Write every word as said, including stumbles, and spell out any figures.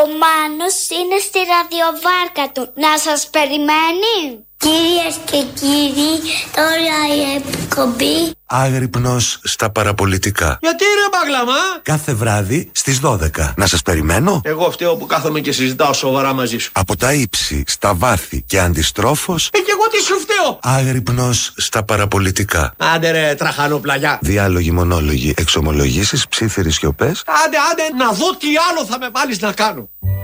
Ο Μάνος είναι στη ραδιοβάρκα του. Να σας περιμένει. Κυρίες και κύριοι, τώρα η εκπομπή Άγρυπνος στα παραπολιτικά. Γιατί ρε Μπαγλαμά? Κάθε βράδυ στις δώδεκα. Να σας περιμένω. Εγώ φταίω που κάθομαι και συζητάω σοβαρά μαζί σου. Από τα ύψη, στα βάθη και αντιστρόφως. Ε, και εγώ τι σου φταίω? Άγρυπνος στα παραπολιτικά. Άντε ρε τραχανοπλαγιά. Διάλογοι, μονόλογοι, εξομολογήσεις, ψίθυροι σιωπές. Άντε, άντε, να δω τι άλλο θα με βάλεις να κάνω.